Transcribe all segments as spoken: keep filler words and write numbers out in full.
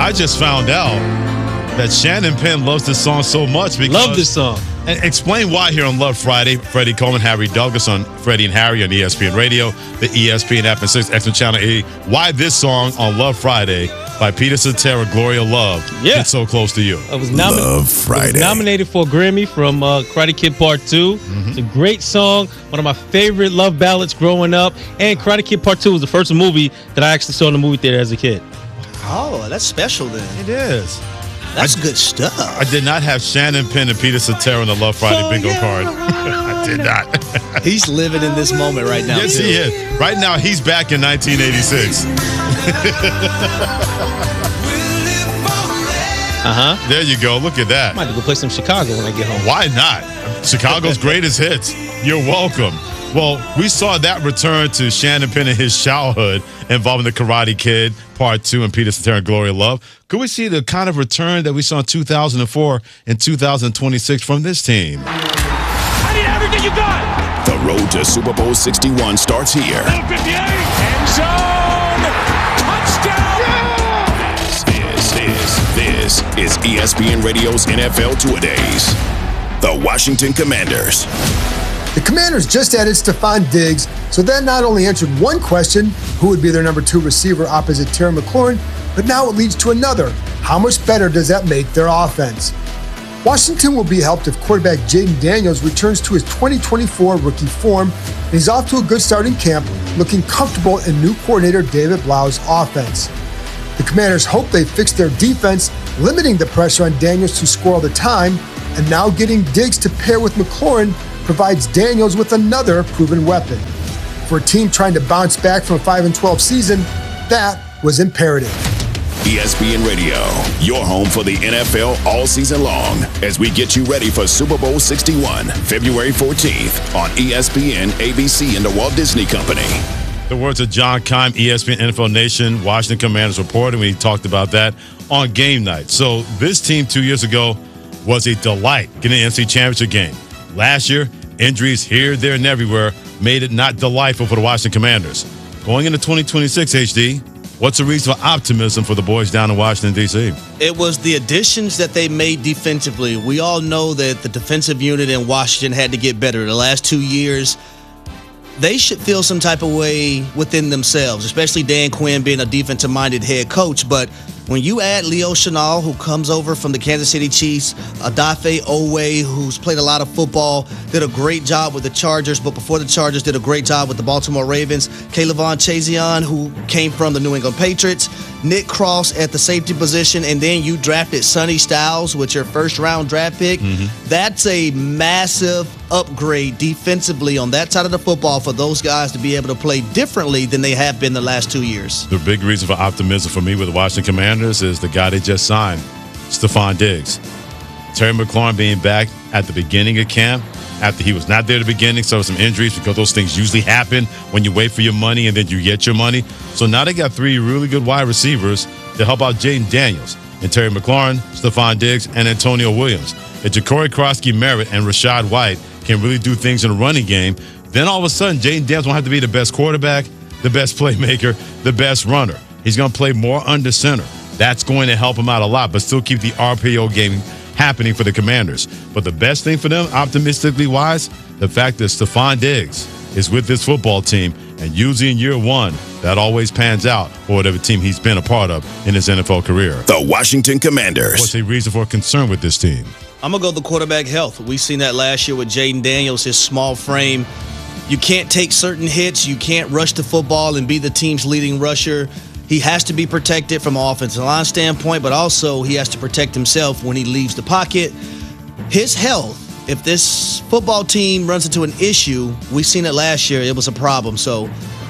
I just found out that Shannon Penn loves this song so much because love this song. And explain why here on Love Friday. Freddie Coleman, Harry Douglas on Freddie and Harry on E S P N Radio, the E S P N app and six X M Channel eighty. Why this song on Love Friday by Peter Cetera, Gloria Love, yeah. It's so close to you. I was, nomi- Love Friday. was nominated for a Grammy from uh, Karate Kid Part two. Mm-hmm. It's a great song, one of my favorite love ballads growing up. And Karate Kid Part two was the first movie that I actually saw in the movie theater as a kid. Oh, that's special then. It is. That's I, good stuff. I did not have Shannon Penn and Peter Cetera on the Love Friday oh, bingo yeah. card. I did not. He's living in this moment right now. Yes, too. he is. Right now, he's back in nineteen eighty-six. Uh-huh. There you go. Look at that. I might have to go play some Chicago when I get home. Why not? Chicago's greatest hits. You're welcome. Well, we saw that return to Shannon Penn and his childhood involving the Karate Kid, Part two, and Peter Cetera and Gloria Love. Could we see the kind of return that we saw in two thousand four and two thousand twenty-six from this team? I need everything you got. The road to Super Bowl sixty-one starts here. fifty-eight, end zone, touchdown. Yeah! This, this, this is E S P N Radio's N F L Two-A-Days. The Washington Commanders. The Commanders just added Stephon Diggs, so that not only answered one question, who would be their number two receiver opposite Terry McLaurin, but now it leads to another. How much better does that make their offense? Washington will be helped if quarterback Jaden Daniels returns to his twenty twenty-four rookie form, and he's off to a good start in camp, looking comfortable in new coordinator David Blau's offense. The Commanders hope they fix their defense, limiting the pressure on Daniels to score all the time, and now getting Diggs to pair with McLaurin provides Daniels with another proven weapon. For a team trying to bounce back from a five and twelve season, that was imperative. E S P N Radio, your home for the N F L all season long, as we get you ready for Super Bowl sixty-one, February fourteenth on E S P N, A B C, and the Walt Disney Company. The words of John Keim, E S P N N F L Nation, Washington Commanders reported when he talked about that on game night. So this team two years ago was a delight getting an N F C Championship game. Last year, injuries here, there, and everywhere made it not delightful for the Washington Commanders. Going into twenty twenty-six, H D, what's the reason for optimism for the boys down in Washington, D C? It was the additions that they made defensively. We all know that the defensive unit in Washington had to get better the last two years. They should feel some type of way within themselves, especially Dan Quinn being a defensive-minded head coach. But when you add Leo Chenal, who comes over from the Kansas City Chiefs, Odafe Oweh, who's played a lot of football, did a great job with the Chargers, but before the Chargers did a great job with the Baltimore Ravens, Kayvon Chazion, who came from the New England Patriots, Nick Cross at the safety position, and then you drafted Sonny Styles with your first-round draft pick. Mm-hmm. That's a massive upgrade defensively on that side of the football for those guys to be able to play differently than they have been the last two years. The big reason for optimism for me with the Washington Commanders is the guy they just signed, Stephon Diggs. Terry McLaurin being back at the beginning of camp after he was not there at the beginning, so some injuries, because those things usually happen when you wait for your money and then you get your money. So now they got three really good wide receivers to help out Jaden Daniels and Terry McLaurin, Stephon Diggs, and Antonio Williams. If Ja'Cory Krosky-Merritt and Rachaad White can really do things in the running game, then all of a sudden Jaden Daniels won't have to be the best quarterback, the best playmaker, the best runner. He's going to play more under center. That's going to help him out a lot, but still keep the R P O game happening for the Commanders. But the best thing for them, optimistically wise, the fact that Stephon Diggs is with this football team, and usually in year one, that always pans out for whatever team he's been a part of in his N F L career. The Washington Commanders. What's a reason for concern with this team? I'm going to go the quarterback health. We've seen that last year with Jaden Daniels, his small frame. You can't take certain hits. You can't rush the football and be the team's leading rusher. He has to be protected from an offensive line standpoint, but also he has to protect himself when he leaves the pocket. His health, if this football team runs into an issue, we've seen it last year, it was a problem. So,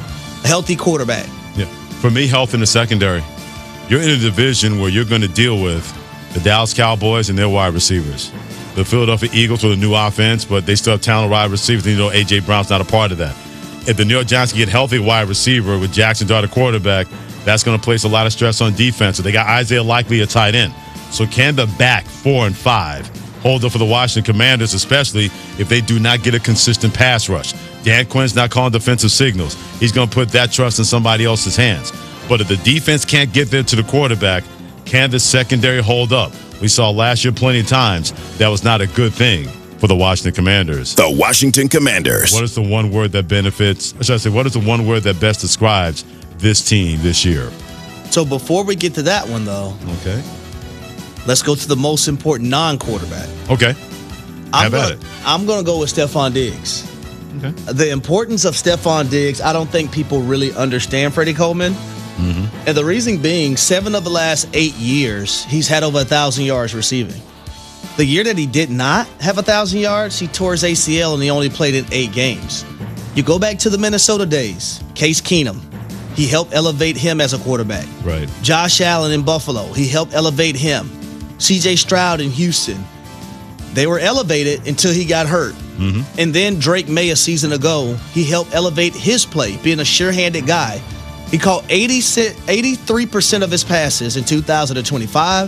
a healthy quarterback. Yeah. For me, health in the secondary. You're in a division where you're going to deal with the Dallas Cowboys and their wide receivers. The Philadelphia Eagles with a new offense, but they still have talented wide receivers. And you know A J. Brown's not a part of that. If the New York Giants can get healthy wide receiver with Jackson Dart, a quarterback, that's going to place a lot of stress on defense. So they got Isaiah Likely a tight end. So can the back four and five hold up for the Washington Commanders, especially if they do not get a consistent pass rush? Dan Quinn's not calling defensive signals. He's going to put that trust in somebody else's hands. But if the defense can't get there to the quarterback, Can the secondary hold up? We saw last year plenty of times that was not a good thing for the Washington Commanders. The Washington Commanders. What is the one word that benefits, or should I say, what is the one word that best describes this team this year? So before we get to that one, though, Okay. let's go to the most important non-quarterback. Okay. I'm Have at gonna, it. I'm going to go with Stephon Diggs. Okay. The importance of Stephon Diggs, I don't think people really understand Freddie Coleman. Mm-hmm. And the reason being, seven of the last eight years, he's had over one thousand yards receiving. The year that he did not have one thousand yards, he tore his A C L and he only played in eight games. You go back to the Minnesota days, Case Keenum, he helped elevate him as a quarterback. Right. Josh Allen in Buffalo, he helped elevate him. C J Stroud in Houston, they were elevated until he got hurt. Mm-hmm. And then Drake May a season ago, he helped elevate his play, being a sure-handed guy. He caught eighty-three percent of his passes in two thousand twenty-five.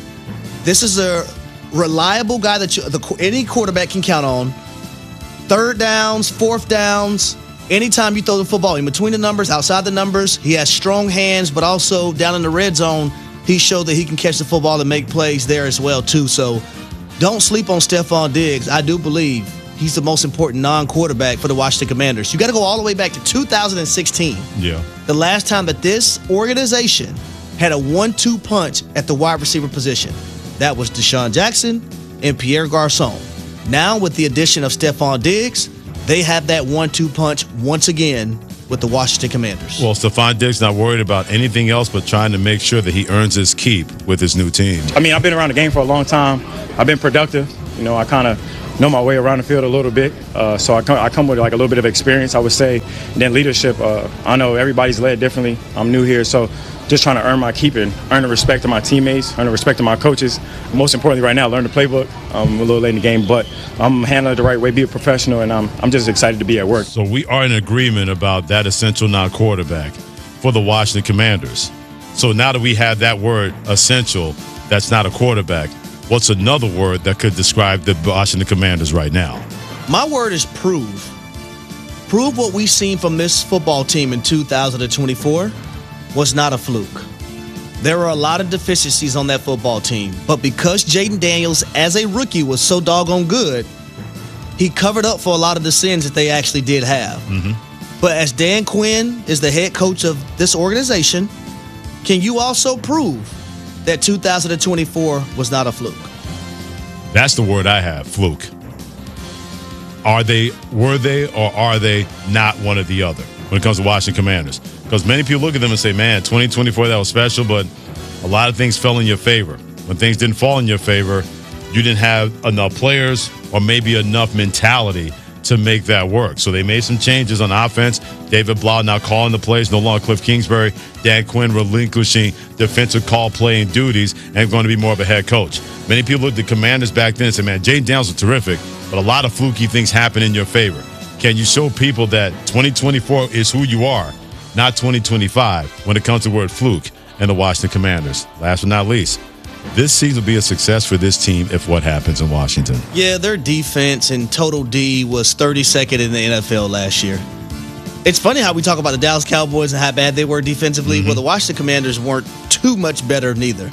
This is a reliable guy that you, the, any quarterback can count on. Third downs, fourth downs, anytime you throw the football in between the numbers, outside the numbers, he has strong hands, but also down in the red zone, he showed that he can catch the football and make plays there as well, too. So don't sleep on Stephon Diggs. I do believe he's the most important non-quarterback for the Washington Commanders. You got to go all the way back to two thousand sixteen. Yeah. The last time that this organization had a one two punch at the wide receiver position. That was Deshaun Jackson and Pierre Garçon. Now, with the addition of Stephon Diggs, they have that one two punch once again with the Washington Commanders. Well, Stephon Diggs not worried about anything else but trying to make sure that he earns his keep with his new team. I mean, I've been around the game for a long time. I've been productive. You know, I kind of know my way around the field a little bit. Uh, so I come, I come with like a little bit of experience, I would say. And then leadership, uh, I know everybody's led differently. I'm new here, so just trying to earn my keep and earn the respect of my teammates, earn the respect of my coaches. Most importantly right now, learn the playbook. I'm a little late in the game, but I'm handling it the right way, be a professional, and I'm, I'm just excited to be at work. So we are in agreement about that essential non-quarterback for the Washington Commanders. So now that we have that word essential, that's not a quarterback, what's another word that could describe the Washington Commanders right now? My word is prove. Prove what we've seen from this football team in two thousand twenty-four was not a fluke. There were a lot of deficiencies on that football team, but because Jaden Daniels, as a rookie, was so doggone good, he covered up for a lot of the sins that they actually did have. Mm-hmm. But as Dan Quinn is the head coach of this organization, can you also prove that two thousand twenty-four was not a fluke? That's the word I have, fluke. Are they, were they, or are they not one or the other when it comes to Washington Commanders? Because many people look at them and say, man, twenty twenty-four, that was special, but a lot of things fell in your favor. When things didn't fall in your favor, you didn't have enough players or maybe enough mentality to make that work. So they made some changes on offense. David Blau now calling the plays, no longer Cliff Kingsbury. Dan Quinn relinquishing defensive call playing duties and going to be more of a head coach. Many people looked at the Commanders back then and said, man, Jaden Daniels was terrific, but a lot of fluky things happen in your favor. Can you show people that twenty twenty-four is who you are, not twenty twenty-five, when it comes to the word fluke and the Washington Commanders? Last but not least, this season will be a success for this team if what happens in Washington. Yeah, their defense in total D was thirty-second in the N F L last year. It's funny how we talk about the Dallas Cowboys and how bad they were defensively. Mm-hmm. Well, the Washington Commanders weren't too much better neither.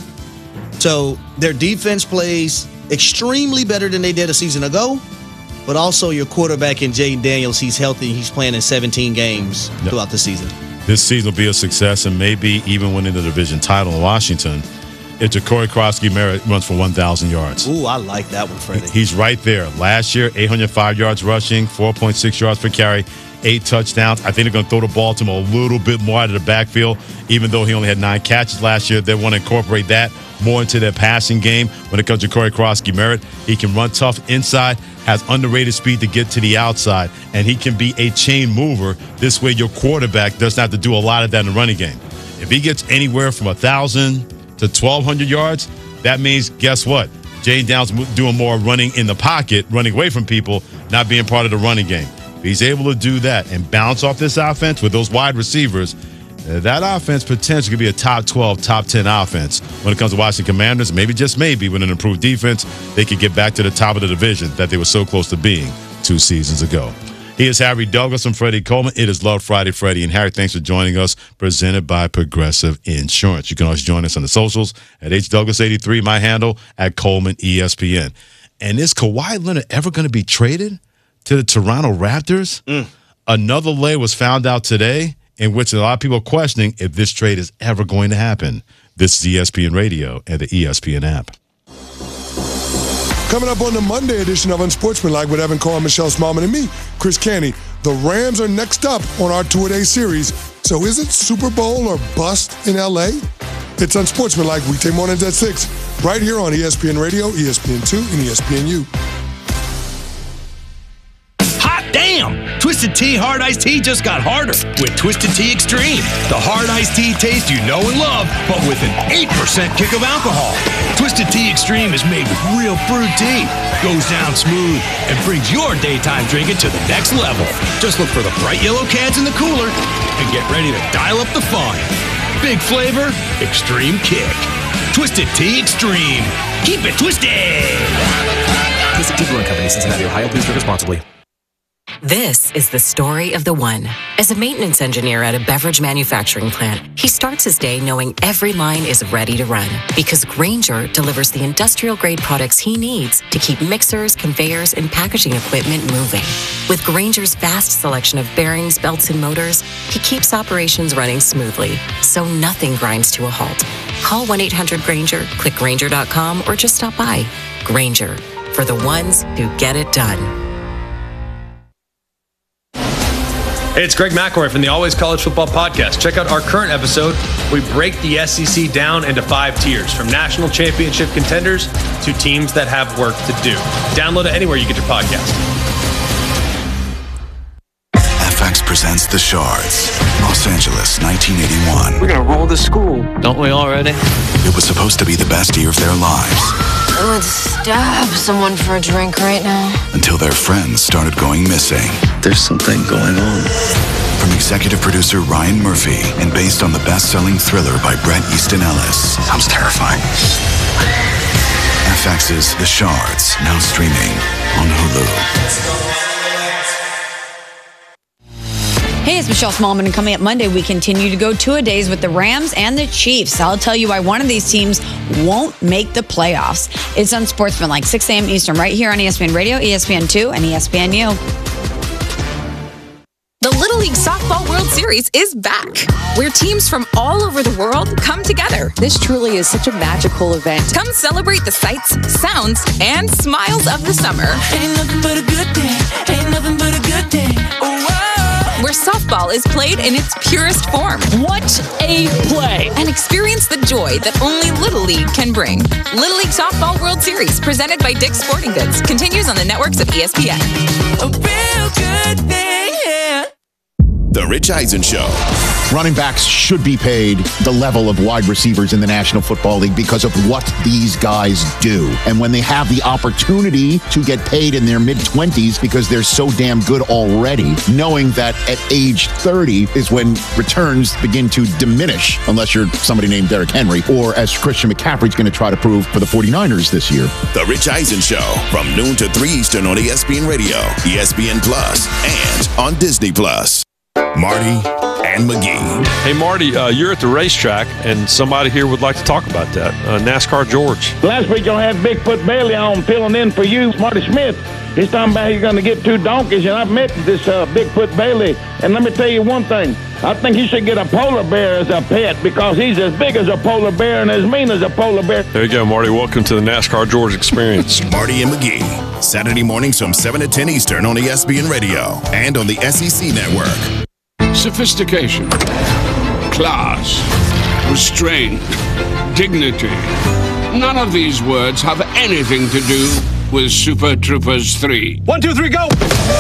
So their defense plays extremely better than they did a season ago, but also your quarterback in Jaden Daniels, he's healthy. He's playing in seventeen games yep. throughout the season. This season will be a success and maybe even winning the division title in Washington if Ja'Cory Crosby-Merritt runs for one thousand yards. Ooh, I like that one, Freddie. He's right there. Last year, eight hundred five yards rushing, four point six yards per carry, eight touchdowns. I think they're going to throw the ball to him a little bit more out of the backfield, even though he only had nine catches last year. They want to incorporate that more into their passing game. When it comes to Ja'Cory Crosby-Merritt, he can run tough inside, has underrated speed to get to the outside, and he can be a chain mover. This way your quarterback doesn't have to do a lot of that in the running game. If he gets anywhere from one thousand to twelve hundred yards, that means, guess what? Jaden Daniels doing more running in the pocket, running away from people, not being part of the running game. If he's able to do that and bounce off this offense with those wide receivers, uh, that offense potentially could be a top twelve, top ten offense when it comes to Washington Commanders. Maybe, just maybe, with an improved defense, they could get back to the top of the division that they were so close to being two seasons ago. He is Harry Douglas and Freddie Coleman. It is Love Friday, Freddie. And Harry, thanks for joining us, presented by Progressive Insurance. You can always join us on the socials at H Douglas eighty-three, my handle, at Coleman E S P N. And is Kawhi Leonard ever going to be traded to the Toronto Raptors? Mm. Another lay was found out today in which a lot of people are questioning if this trade is ever going to happen. This is E S P N Radio and the E S P N app. Coming up on the Monday edition of Unsportsmanlike with Evan Carr, Michelle Smallman, and me, Chris Canty, the Rams are next up on our two-a-day series. So is it Super Bowl or bust in L A? It's Unsportsmanlike weekday mornings at six, right here on E S P N Radio, E S P N two, and E S P N U. Damn! Twisted Tea Hard Iced Tea just got harder with Twisted Tea Extreme. The hard iced tea taste you know and love, but with an eight percent kick of alcohol. Twisted Tea Extreme is made with real brewed tea, goes down smooth, and brings your daytime drinking to the next level. Just look for the bright yellow cans in the cooler and get ready to dial up the fun. Big flavor, extreme kick. Twisted Tea Extreme. Keep it twisted! Twisted Tea Brewing Company, Cincinnati, Ohio. Please drink responsibly. This is the story of the one. As a maintenance engineer at a beverage manufacturing plant, he starts his day knowing every line is ready to run because Grainger delivers the industrial-grade products he needs to keep mixers, conveyors, and packaging equipment moving. With Grainger's vast selection of bearings, belts, and motors, he keeps operations running smoothly, so nothing grinds to a halt. Call one eight hundred Grainger, click Grainger dot com, or just stop by. Grainger, for the ones who get it done. Hey, it's Greg McElroy from the Always College Football Podcast. Check out our current episode. We break the S E C down into five tiers, from national championship contenders to teams that have work to do. Download it anywhere you get your podcast. F X presents The Shards, Los Angeles, nineteen eighty-one. We're going to roll the school, don't we already? It was supposed to be the best year of their lives. I would stab someone for a drink right now. Until their friends started going missing. There's something going on. From executive producer Ryan Murphy and based on the best-selling thriller by Bret Easton Ellis. Sounds terrifying. F X's The Shards, now streaming on Hulu. Hey, it's Michelle Smallman, and coming up Monday, we continue to go two-a-days with the Rams and the Chiefs. I'll tell you why one of these teams won't make the playoffs. It's Unsportsmanlike, six a.m. Eastern, right here on E S P N Radio, E S P N two, and E S P N U. The Little League Softball World Series is back, where teams from all over the world come together. This truly is such a magical event. Come celebrate the sights, sounds, and smiles of the summer. Ain't nothing but a good day. Ain't nothing but a good day. Oh, wow. Where softball is played in its purest form. What a play! And experience the joy that only Little League can bring. Little League Softball World Series, presented by Dick's Sporting Goods, continues on the networks of E S P N. A real good thing, yeah. The Rich Eisen Show. Running backs should be paid the level of wide receivers in the National Football League because of what these guys do. And when they have the opportunity to get paid in their mid-twenties because they're so damn good already, knowing that at age thirty is when returns begin to diminish, unless you're somebody named Derrick Henry, or as Christian McCaffrey's going to try to prove for the forty-niners this year. The Rich Eisen Show, from noon to three Eastern on E S P N Radio, E S P N Plus, and on Disney Plus. Marty and McGee. Hey, Marty, uh, you're at the racetrack, and somebody here would like to talk about that. Uh, NASCAR George. Last week, y'all had Bigfoot Bailey on filling in for you, Marty Smith. He's talking about he's going to get two donkeys, and I've met this uh, Bigfoot Bailey. And let me tell you one thing. I think he should get a polar bear as a pet because he's as big as a polar bear and as mean as a polar bear. There you go, Marty. Welcome to the NASCAR George experience. Marty and McGee. Saturday mornings from seven to ten Eastern on E S P N Radio and on the S E C Network. Sophistication, class, restraint, dignity. None of these words have anything to do with Super Troopers three. One, two, three, go!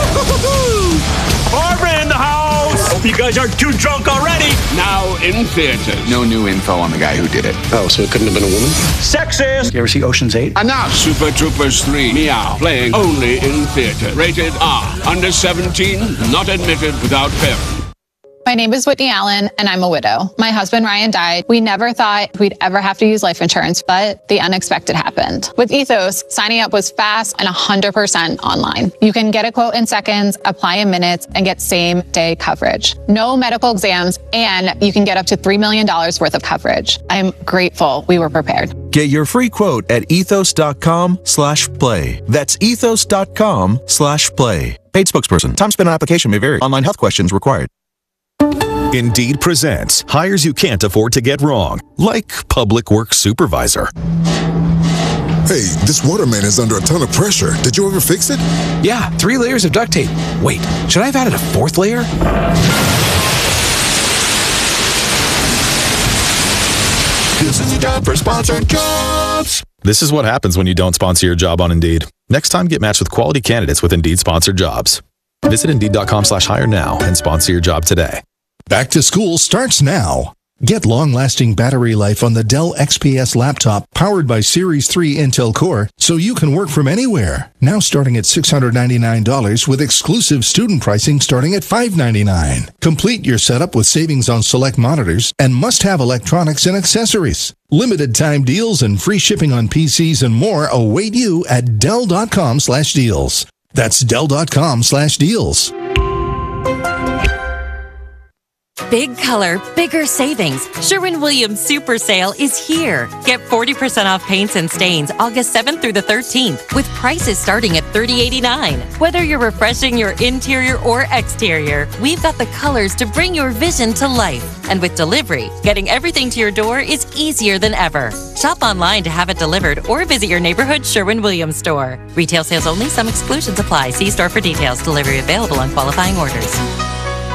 Barbara in the house! Hope you guys aren't too drunk already. Now in theaters. No new info on the guy who did it. Oh, so it couldn't have been a woman? Sexist! You ever see Ocean's eight? Enough! Super Troopers three, Meow, playing only in theaters. Rated R. Under seventeen, not admitted without parents. My name is Whitney Allen, and I'm a widow. My husband, Ryan, died. We never thought we'd ever have to use life insurance, but the unexpected happened. With Ethos, signing up was fast and one hundred percent online. You can get a quote in seconds, apply in minutes, and get same-day coverage. No medical exams, and you can get up to three million dollars worth of coverage. I'm grateful we were prepared. Get your free quote at ethos.com slash play. That's ethos.com slash play. Paid spokesperson. Time spent on application may vary. Online health questions required. Indeed presents hires you can't afford to get wrong, like public works supervisor. Hey, this waterman is under a ton of pressure. Did you ever fix it? Yeah, three layers of duct tape. Wait, should I have added a fourth layer? This is a job for sponsored jobs. This is what happens when you don't sponsor your job on Indeed. Next time, get matched with quality candidates with Indeed sponsored jobs. Visit Indeed.com slash hire now and sponsor your job today. Back to school starts now. Get long-lasting battery life on the Dell X P S laptop powered by Series three Intel Core so you can work from anywhere. Now starting at six hundred ninety-nine dollars with exclusive student pricing starting at five hundred ninety-nine dollars. Complete your setup with savings on select monitors and must-have electronics and accessories. Limited time deals and free shipping on P Cs and more await you at Dell.com slash deals. That's Dell.com slash deals. Big color, bigger savings. Sherwin-Williams Super Sale is here. Get forty percent off paints and stains August seventh through the thirteenth with prices starting at thirty dollars and eighty-nine cents. Whether you're refreshing your interior or exterior, we've got the colors to bring your vision to life. And with delivery, getting everything to your door is easier than ever. Shop online to have it delivered or visit your neighborhood Sherwin-Williams store. Retail sales only. Some exclusions apply. See store for details. Delivery available on qualifying orders.